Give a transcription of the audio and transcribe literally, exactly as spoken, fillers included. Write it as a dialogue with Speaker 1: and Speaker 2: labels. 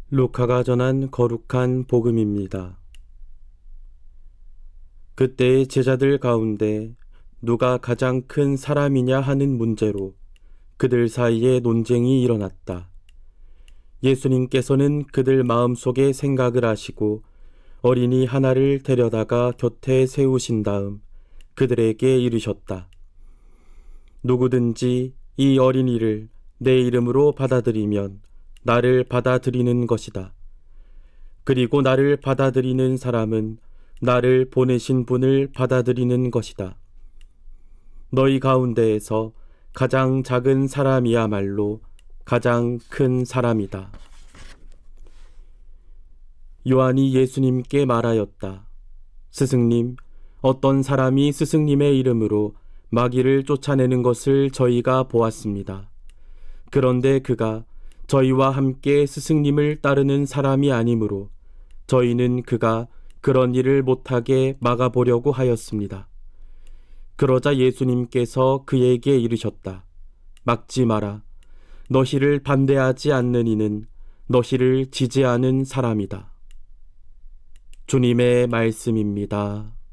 Speaker 1: 루카가 전한 거룩한 복음입니다. 그때의 제자들 가운데 누가 가장 큰 사람이냐 하는 문제로 그들 사이에 논쟁이 일어났다. 예수님께서는 그들 마음속의 생각을 아시고 어린이 하나를 데려다가 곁에 세우신 다음 그들에게 이르셨다. 누구든지 이 어린이를 내 이름으로 받아들이면 나를 받아들이는 것이다. 그리고 나를 받아들이는 사람은 나를 보내신 분을 받아들이는 것이다. 너희 가운데에서 가장 작은 사람이야말로 가장 큰 사람이다. 요한이 예수님께 말하였다. 스승님, 어떤 사람이 스승님의 이름으로 마귀를 쫓아내는 것을 저희가 보았습니다. 그런데 그가 저희와 함께 스승님을 따르는 사람이 아니므로 저희는 그가 그런 일을 못하게 막아보려고 하였습니다. 그러자 예수님께서 그에게 이르셨다. 막지 마라. 너희를 반대하지 않는 이는 너희를 지지하는 사람이다. 주님의 말씀입니다.